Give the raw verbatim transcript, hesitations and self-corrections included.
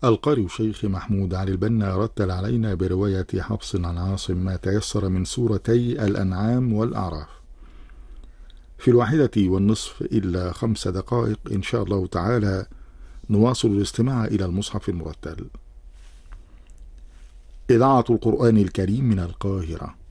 القارئ الشيخ محمود علي البنا رتل علينا برواية حفص عن عاصم ما تيسر من سورتي الأنعام والأعراف في الواحدة والنصف إلا خمس دقائق إن شاء الله تعالى. نواصل الاستماع إلى المصحف المرتل. إذاعة القرآن الكريم من القاهرة.